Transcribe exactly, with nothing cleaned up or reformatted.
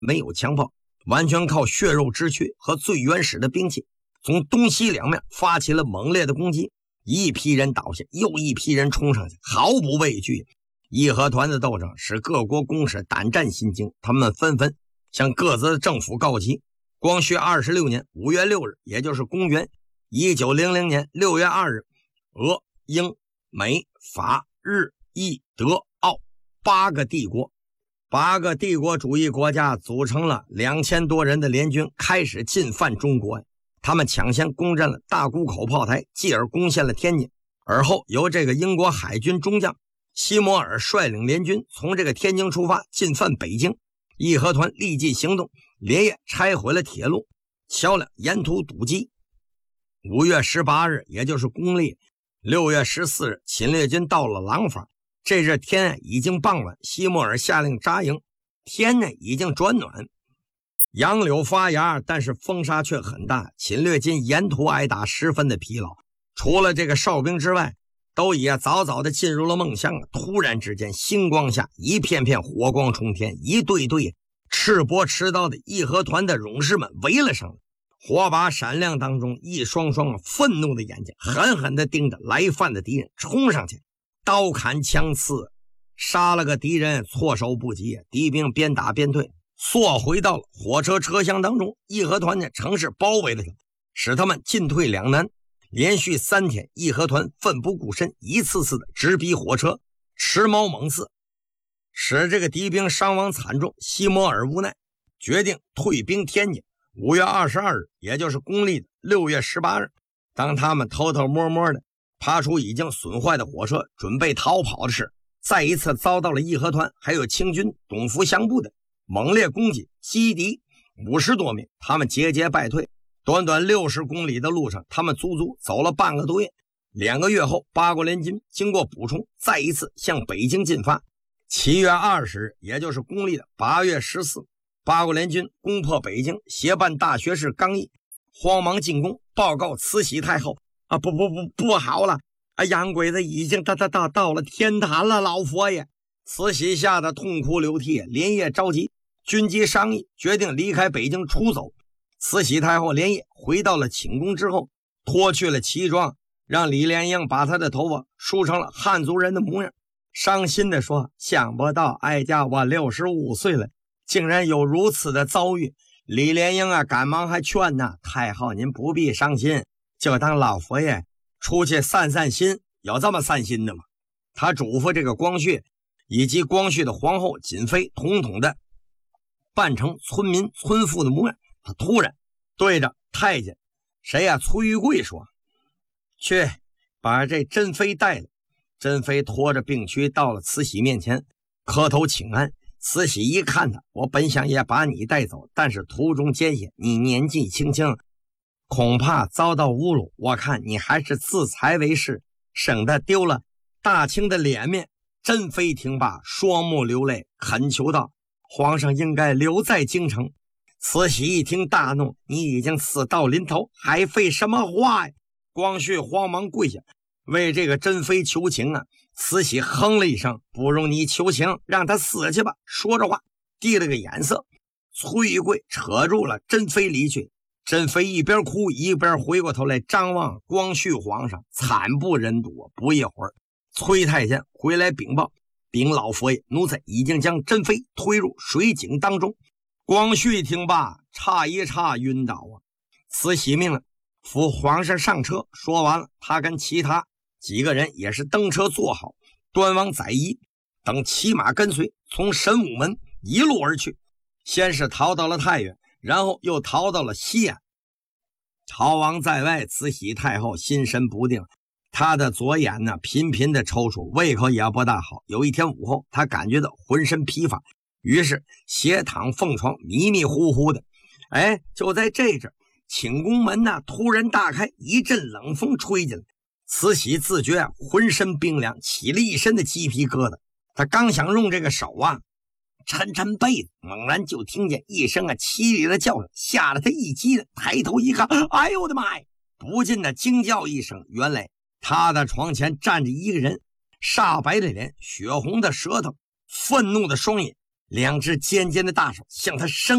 没有枪炮，完全靠血肉之躯和最原始的兵器，从东西两面发起了猛烈的攻击。一批人倒下，又一批人冲上去，毫不畏惧。义和团的斗争使各国公使胆战心惊，他们纷纷向各自的政府告急。光绪二十六年五月六日，也就是公元一九零零年六月二日，俄、英、美、法、日、意、德、奥八个帝国八个帝国主义国家组成了两千多人的联军，开始进犯中国。他们抢先攻占了大沽口炮台，继而攻陷了天津。而后由这个英国海军中将西摩尔率领联军从这个天津出发，进犯北京。义和团立即行动，连夜拆毁了铁路、桥梁，沿途堵击。五月十八日，也就是公历六月十四日，侵略军到了廊坊。这日天已经傍晚，西摩尔下令扎营，天呢已经转暖，杨柳发芽，但是风沙却很大。侵略军沿途挨打，十分的疲劳。除了这个哨兵之外，都也早早的进入了梦乡了。突然之间，星光下一片片火光冲天，一队队赤膊持刀的义和团的勇士们围了上来。火把闪亮当中，一双双愤怒的眼睛狠狠地盯着来犯的敌人，冲上去刀砍枪刺，杀了个敌人措手不及。敌兵边打边退，缩回到了火车车厢当中。义和团的城市包围了他，使他们进退两难。连续三天，义和团奋不顾身，一次次的直逼火车，持矛猛刺，使这个敌兵伤亡惨重。西摩尔无奈，决定退兵天津。五月二十二日，也就是公历的六月十八日，当他们偷偷摸摸的爬出已经损坏的火车，准备逃跑的时，再一次遭到了义和团还有清军东福相部的猛烈攻击，击敌五十多名，他们节节败退。短短六十公里的路上，他们足足走了半个多月。两个月后，八国联军经过补充，再一次向北京进发。七月二十日，也就是公历的八月十四，八国联军攻破北京，协办大学士刚毅慌忙进攻，报告慈禧太后啊，不不不不好了啊，洋鬼子已经到到到到了天坛了，老佛爷！慈禧吓得痛哭流涕，连夜召集军机商议，决定离开北京出走。慈禧太后连夜回到了寝宫之后，脱去了旗装，让李莲英把他的头发梳成了汉族人的模样，伤心地说：想不到哀家我六十五岁了，竟然有如此的遭遇。李莲英啊，赶忙还劝呐，太后您不必伤心，就当老佛爷出去散散心。有这么散心的吗？他嘱咐这个光绪以及光绪的皇后瑾妃统统的扮成村民村妇的模样。他突然对着太监谁呀、啊、崔玉贵说：去把这珍妃带来。珍妃拖着病躯到了慈禧面前，磕头请安。慈禧一看他，我本想也把你带走，但是途中间隙你年纪轻轻，恐怕遭到侮辱，我看你还是自裁为是，省得丢了大清的脸面。珍妃听罢，双目流泪，恳求道：皇上应该留在京城。慈禧一听大怒：你已经死到临头，还废什么话呀？光绪慌忙跪下为这个珍妃求情啊！慈禧哼了一声：不容你求情，让他死去吧。说着话递了个眼色，崔玉贵扯住了珍妃离去。珍妃一边哭一边回过头来张望光绪皇上，惨不忍睹。不一会儿，崔太监回来禀报：禀老佛爷，奴才已经将珍妃推入水井当中。光绪听罢，差一差晕倒啊！慈禧命令扶皇上上车。说完了，他跟其他几个人也是登车坐好，端往载移，等骑马跟随，从神武门一路而去。先是逃到了太原，然后又逃到了西安。逃亡在外，慈禧太后心神不定，她的左眼呢频频的抽搐，胃口也不大好。有一天午后，她感觉到浑身疲乏，于是斜躺凤床，迷迷糊糊的。哎，就在这阵，寝宫门呢突然大开，一阵冷风吹进来。慈禧自觉啊浑身冰凉，起了一身的鸡皮疙瘩。她刚想用这个手啊抻抻被子，猛然就听见一声啊凄厉的叫声，吓得她一激灵，抬头一看，哎呦我的妈呀！不禁的惊叫一声。原来她的床前站着一个人，煞白的脸，血红的舌头，愤怒的双眼， 两只尖尖的大手向他伸